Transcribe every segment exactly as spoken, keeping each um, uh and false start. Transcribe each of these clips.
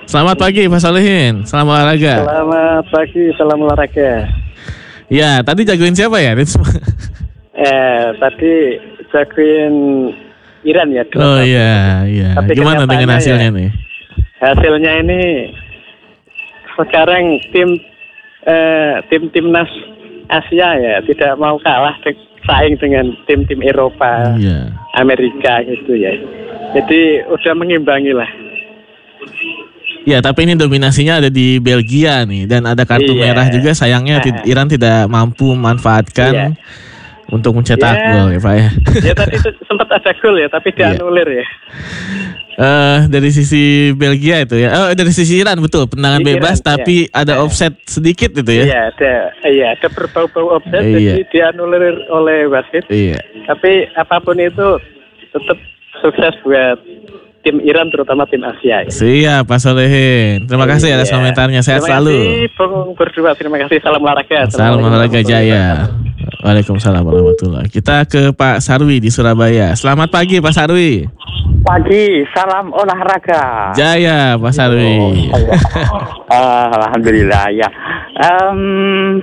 Selamat pagi Pak Solihin, salam olahraga. Selamat pagi, salam olahraga. Ya, tadi jagoin siapa ya? Eh, tadi jagoin Iran ya. Oh iya, iya. Tapi gimana dengan hasilnya ya, nih? Hasilnya ini sekarang tim eh, tim timnas Asia ya tidak mau kalah saing dengan tim-tim Eropa, iya. Amerika gitu ya. Jadi udah mengimbangi lah. Ya, tapi ini dominasinya ada di Belgia nih, dan ada kartu iya. merah juga. Sayangnya nah. Iran tidak mampu memanfaatkan iya. untuk mencetak ya. gol ya Pak ya. Ya tadi itu sempat ada gol ya, tapi dianulir ya. Uh, dari sisi Belgia itu ya, oh dari sisi Iran betul, tendangan Iran, bebas, tapi ya. ada offset sedikit itu ya. Iya, ada, iya ada berbau-bau offset, iya. jadi dianulir oleh wasit. Iya. Tapi apapun itu tetap sukses buat tim Iran, terutama tim Asia. Ya. Siap Pak Solihin. Terima kasih iya. atas komentarnya. Sehat terima selalu. Terima kasih Bung berdua. Terima kasih. Salam olahraga. Salam olahraga jaya. Waalaikumsalam warahmatullahi. Kita ke Pak Sarwi di Surabaya. Selamat pagi Pak Sarwi. Pagi. Salam olahraga. Jaya Pak Sarwi. Oh, uh, Alhamdulillah ya. Um,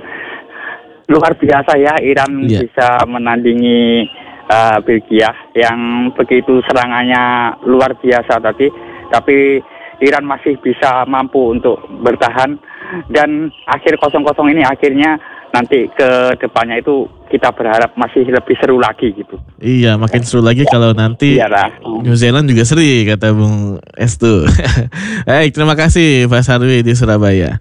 luar biasa ya Iran yeah. bisa menandingi Uh, Belgia yang begitu serangannya luar biasa tadi, tapi Iran masih bisa mampu untuk bertahan, dan akhir kosong kosong ini akhirnya nanti ke depannya itu kita berharap masih lebih seru lagi gitu. Iya, makin seru lagi kalau nanti Iyalah. New Zealand juga seri kata Bung Estu. Baik, terima kasih Pak Sarwi di Surabaya.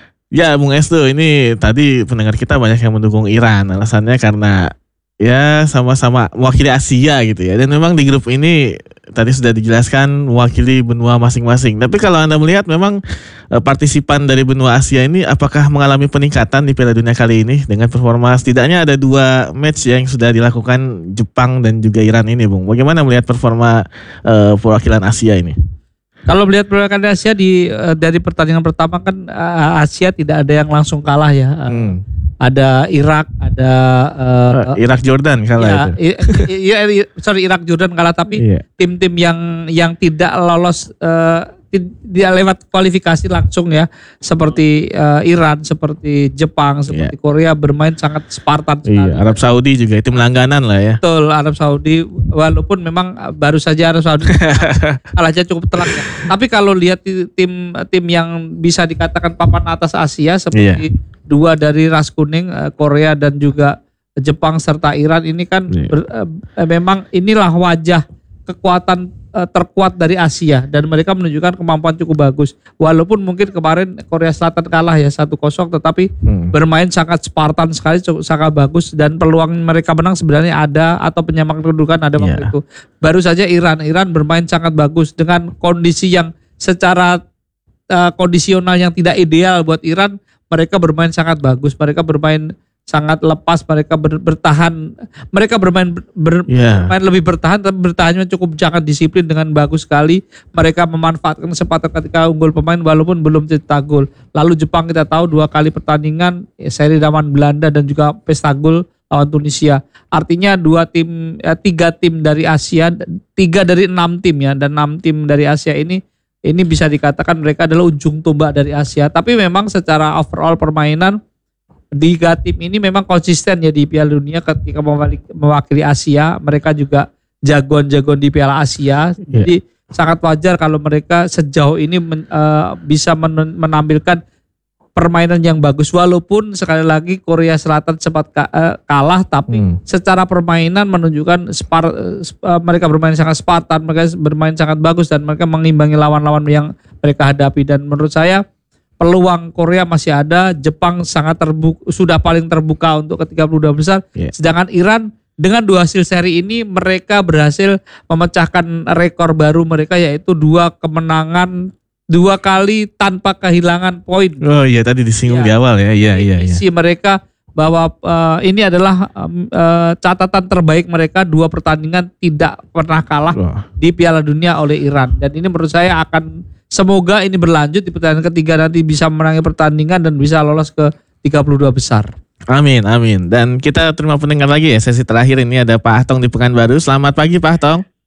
Ya Bung Estu, ini tadi pendengar kita banyak yang mendukung Iran, alasannya karena ya sama-sama mewakili Asia gitu ya. Dan memang di grup ini tadi sudah dijelaskan mewakili benua masing-masing. Tapi kalau Anda melihat memang e, partisipan dari benua Asia ini apakah mengalami peningkatan di Piala Dunia kali ini dengan performa setidaknya ada dua match yang sudah dilakukan Jepang dan juga Iran ini, Bung. Bagaimana melihat performa e, perwakilan Asia ini? Kalau melihat perwakilan Asia di e, dari pertandingan pertama kan Asia tidak ada yang langsung kalah ya. Hmm. Ada Irak, ada uh, Irak Jordan kalah ya, itu. Iya, sorry Irak Jordan kalah, tapi iya. tim-tim yang yang tidak lolos uh, tidak lewat kualifikasi langsung ya, seperti uh, Iran, seperti Jepang, seperti iya. Korea bermain sangat Spartan sekali. Iya, Arab Saudi juga tim langganan lah ya. Betul, Arab Saudi walaupun memang baru saja Arab Saudi kalahnya cukup telak ya. Tapi kalau lihat tim tim yang bisa dikatakan papan atas Asia seperti iya. dua dari ras kuning, Korea dan juga Jepang serta Iran ini kan yeah. ber, eh, memang inilah wajah kekuatan eh, terkuat dari Asia, dan mereka menunjukkan kemampuan cukup bagus. Walaupun mungkin kemarin Korea Selatan kalah ya satu kosong, tetapi hmm. bermain sangat Spartan sekali, cukup, sangat bagus, dan peluang mereka menang sebenarnya ada, atau penyamakan kedudukan ada waktu yeah. itu. Baru saja Iran, Iran bermain sangat bagus dengan kondisi yang secara uh, kondisional yang tidak ideal buat Iran. Mereka bermain sangat bagus, mereka bermain sangat lepas, mereka ber, bertahan, mereka bermain ber, yeah. bermain lebih bertahan, tapi bertahannya cukup sangat disiplin dengan bagus sekali. Mereka memanfaatkan kesempatan ketika unggul pemain walaupun belum cetak gol. Lalu Jepang kita tahu dua kali pertandingan seri lawan Belanda dan juga pesta gol lawan Tunisia. Artinya dua tim, eh, tiga tim dari Asia, tiga dari enam tim ya, dan enam tim dari Asia ini. Ini bisa dikatakan mereka adalah ujung tombak dari Asia. Tapi memang secara overall permainan tiga tim ini memang konsisten ya di Piala Dunia ketika mewakili Asia. Mereka juga jagoan-jagoan di Piala Asia. Yeah. Jadi sangat wajar kalau mereka sejauh ini men, uh, bisa men, menampilkan permainan yang bagus. Walaupun sekali lagi Korea Selatan sempat ka, uh, kalah, tapi hmm. secara permainan menunjukkan spar, uh, mereka bermain sangat Spartan, mereka bermain sangat bagus, dan mereka mengimbangi lawan-lawan yang mereka hadapi. Dan menurut saya peluang Korea masih ada. Jepang sangat terbuka, sudah paling terbuka untuk ke tiga puluh dua besar. Yeah. Sedangkan Iran dengan dua hasil seri ini mereka berhasil memecahkan rekor baru mereka, yaitu dua kemenangan dua kali tanpa kehilangan poin. Oh iya, tadi disinggung ya. di awal ya. Iya iya iya. Isi mereka bahwa uh, ini adalah um, uh, catatan terbaik mereka, dua pertandingan tidak pernah kalah oh. di Piala Dunia oleh Iran. Dan ini menurut saya akan, semoga ini berlanjut di pertandingan ketiga nanti bisa menangi pertandingan dan bisa lolos ke tiga puluh dua besar. Amin amin. Dan kita terima pendengar lagi ya, sesi terakhir ini ada Pak Ahtong di Pekanbaru. Selamat pagi Pak Ahtong.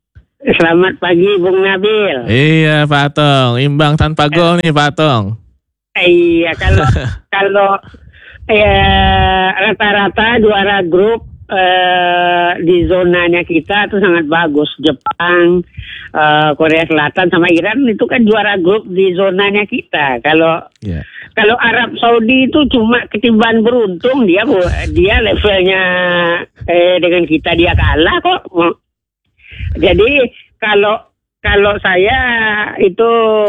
Selamat pagi Bung Nabil. Iya Pak Tong, imbang tanpa gol nih Pak Tong. Iya kalau kalau ya rata-rata juara grup eh, di zonanya kita tuh sangat bagus. Jepang, eh, Korea Selatan sama Iran itu kan juara grup di zonanya kita. Kalau yeah. kalau Arab Saudi itu cuma ketimbang beruntung, dia dia levelnya eh, dengan kita dia kalah kok. Jadi kalau kalau saya itu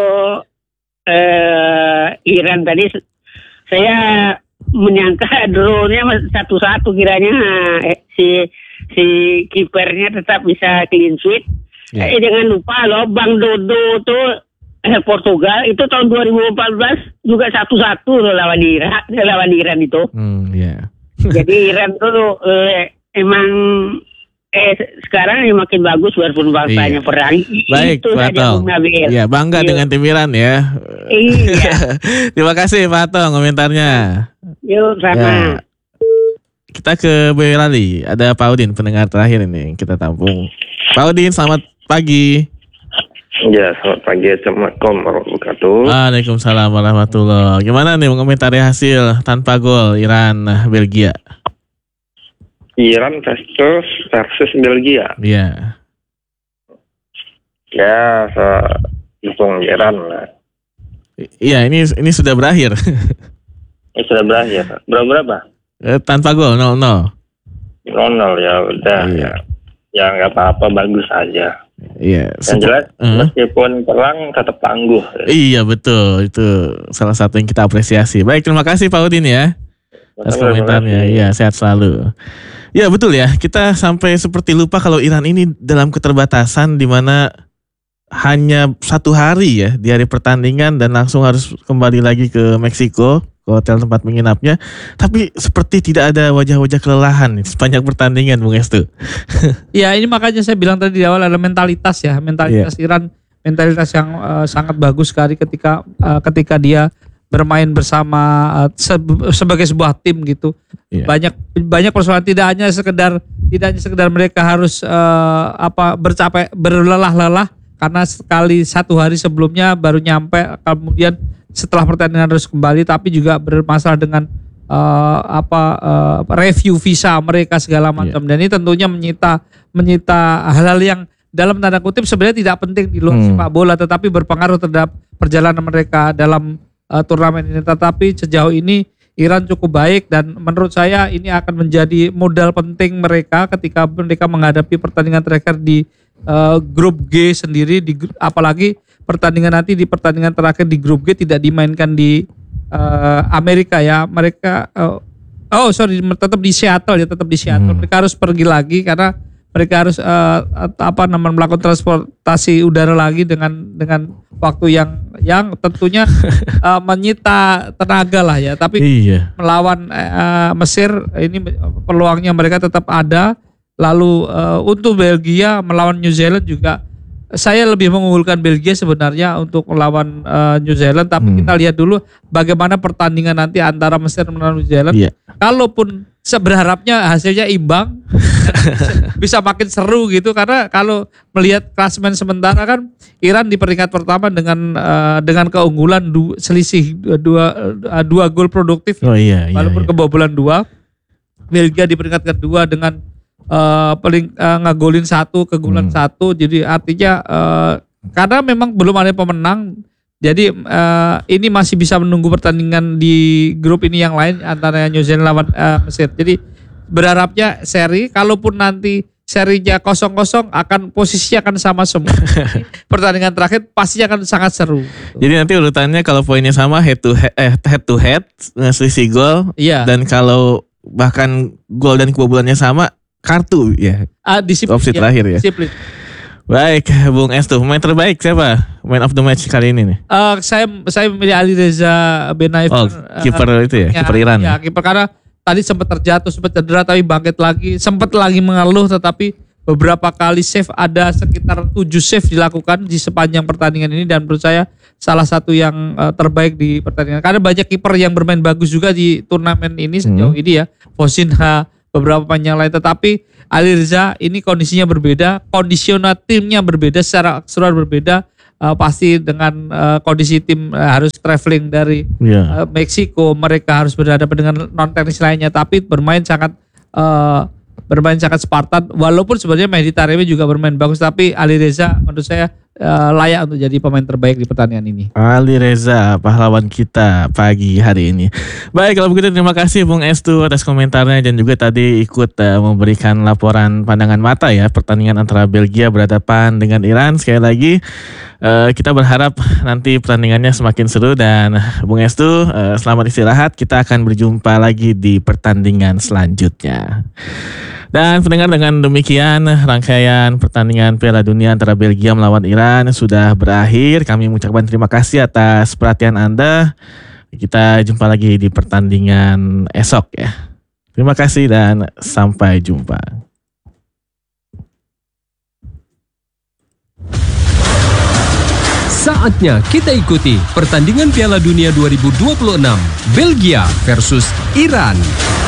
eh, Iran tadi saya menyangka draw-nya satu-satu kiranya eh, si si kipernya tetap bisa clean sheet. Yeah. Eh, jangan lupa loh Bang Dodo tuh eh, Portugal itu tahun dua ribu empat belas juga satu-satu loh lawan Iran, lawan Iran itu. Mm, yeah. Jadi Iran tuh eh, emang Eh sekarang yang makin bagus walaupun bangsanya iya. perang. Baik, itu Pak Tong. Iya, bangga iya. dengan tim Iran ya. Iya. Terima kasih Pak Tong komentarnya. Yuk sama. Ya. Kita ke Boyolali. Ada Pak Udin pendengar terakhir ini kita tampung. Pak Udin, selamat pagi. Ya, selamat pagi. Assalamualaikum warahmatullahi wabarakatuh. Waalaikumsalam warahmatullahi. Gimana nih mengomentari hasil tanpa gol Iran Belgia? Iran versus versus Belgia. Iya. Ya, saya dukung Iran lah. Iya, ini ini sudah berakhir. Ini sudah berakhir. Berapa berapa? Eh, tanpa gol nol nol. nol nol ya udah. Iya. Ya nggak apa-apa, bagus aja. Iya. Yang jelas uh-huh. meskipun perang tetap tangguh. Iya betul, itu salah satu yang kita apresiasi. Baik, terima kasih Pak Udin ya atas komentarnya. Iya, sehat selalu. Ya betul ya, kita sampai seperti lupa kalau Iran ini dalam keterbatasan di mana hanya satu hari ya di hari pertandingan dan langsung harus kembali lagi ke Meksiko, ke hotel tempat menginapnya. Tapi seperti tidak ada wajah-wajah kelelahan nih, sepanjang pertandingan Bung Estu. Ya ini makanya saya bilang tadi di awal ada mentalitas ya, mentalitas yeah. Iran, mentalitas yang uh, sangat bagus sekali ketika uh, ketika dia bermain bersama uh, se- sebagai sebuah tim gitu. Yeah. Banyak banyak persoalan, tidak hanya sekedar tidak hanya sekedar mereka harus uh, apa bercapek berlelah-lelah karena sekali satu hari sebelumnya baru nyampe, kemudian setelah pertandingan harus kembali, tapi juga bermasalah dengan uh, apa uh, review visa mereka segala macam. Yeah. Dan ini tentunya menyita menyita hal-hal yang dalam tanda kutip sebenarnya tidak penting di luar hmm. sepak bola, tetapi berpengaruh terhadap perjalanan mereka dalam uh, turnamen ini. Tetapi sejauh ini Iran cukup baik dan menurut saya ini akan menjadi modal penting mereka ketika mereka menghadapi pertandingan terakhir di uh, grup G sendiri, di apalagi pertandingan nanti di pertandingan terakhir di grup G tidak dimainkan di uh, Amerika ya. Mereka uh, oh sorry tetap di Seattle ya, tetap di Seattle. Hmm. Mereka harus pergi lagi karena mereka harus uh, apa namanya melakukan transportasi udara lagi dengan dengan waktu yang yang tentunya uh, menyita tenaga lah ya. Tapi iya. melawan uh, Mesir ini peluangnya mereka tetap ada. Lalu uh, untuk Belgia melawan New Zealand juga saya lebih mengunggulkan Belgia sebenarnya untuk melawan uh, New Zealand. Tapi hmm. kita lihat dulu bagaimana pertandingan nanti antara Mesir melawan New Zealand. Yeah. Kalaupun berharapnya hasilnya imbang, bisa makin seru gitu, karena kalau melihat klasemen sementara kan Iran di peringkat pertama dengan uh, dengan keunggulan du, selisih dua uh, dua gol produktif, oh, iya, iya, walaupun iya. kebobolan dua. Belgia di peringkat kedua dengan uh, paling uh, ngagolin satu, keunggulan hmm. satu, jadi artinya uh, karena memang belum ada pemenang. Jadi uh, ini masih bisa menunggu pertandingan di grup ini yang lain antara New Zealand lawan uh, Mesir. Jadi berharapnya seri, kalaupun nanti serinya kosong kosong akan posisi akan sama semua. Pertandingan terakhir pasti akan sangat seru. Jadi nanti urutannya kalau poinnya sama head to head, eh, head to head selisih gol. Iya. Dan kalau bahkan gol dan kebobolannya sama kartu ya. Ah, disiplin. Opsi ya, terakhir ya. Disiplin. Baik, Bung Estu, pemain terbaik siapa? Man of the match kali ini nih? Uh, saya saya memilih Ali Reza Benaif. Oh, kiper uh, itu ya, ya kiper Iran. Ya, kiper karena tadi sempat terjatuh, sempat cedera tapi bangkit lagi, sempat lagi mengeluh tetapi beberapa kali save, ada sekitar tujuh save dilakukan di sepanjang pertandingan ini dan menurut saya salah satu yang uh, terbaik di pertandingan. Karena banyak kiper yang bermain bagus juga di turnamen ini sejauh hmm. ini ya. Fosinha, beberapa pemain yang lain, tetapi Ali Reza ini kondisinya berbeda, kondisional timnya berbeda, secara keseluruhan berbeda. Uh, pasti dengan uh, kondisi tim uh, harus traveling dari yeah. uh, Meksiko, mereka harus berhadapan dengan non teknis lainnya, tapi bermain sangat uh, bermain sangat Spartan. Walaupun sebenarnya Mehdi Taremi juga bermain bagus, tapi Ali Reza menurut saya uh, layak untuk jadi pemain terbaik di pertandingan ini. Ali Reza, pahlawan kita pagi hari ini. Baik, kalau begitu terima kasih Bung Estu atas komentarnya dan juga tadi ikut uh, memberikan laporan pandangan mata ya pertandingan antara Belgia berhadapan dengan Iran. Sekali lagi uh, kita berharap nanti pertandingannya semakin seru dan Bung Estu uh, selamat istirahat. Kita akan berjumpa lagi di pertandingan selanjutnya. Dan pendengar, dengan demikian rangkaian pertandingan Piala Dunia antara Belgia melawan Iran sudah berakhir. Kami mengucapkan terima kasih atas perhatian Anda. Kita jumpa lagi di pertandingan esok ya. Terima kasih dan sampai jumpa. Saatnya kita ikuti pertandingan Piala Dunia dua ribu dua puluh enam Belgia versus Iran.